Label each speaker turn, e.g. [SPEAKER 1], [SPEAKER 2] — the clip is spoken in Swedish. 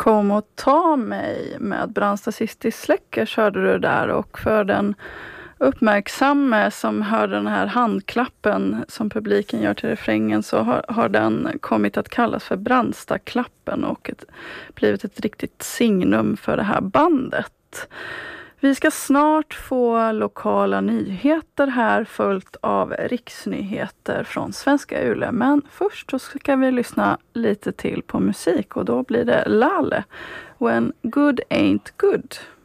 [SPEAKER 1] Kom och ta mig med Brandsta Sistis släcker körde du där, och för den uppmärksamme som hörde den här handklappen som publiken gör till refrängen, så har den kommit att kallas för Brandstaklappen och blivit ett riktigt signum för det här bandet. Vi ska snart få lokala nyheter här, följt av riksnyheter från Svenska Yle. Men först så ska vi lyssna lite till på musik, och då blir det Lale, When Good Ain't Good.